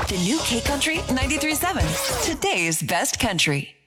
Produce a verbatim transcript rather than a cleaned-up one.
The new K Country ninety-three point seven. Today's best country.